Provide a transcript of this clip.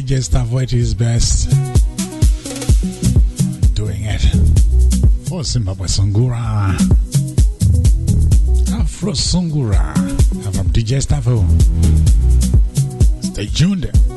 DJ Stavo at his best. Doing it for Zimbabwe Sungura. Afro Sungura from DJ Stavo. Stay tuned.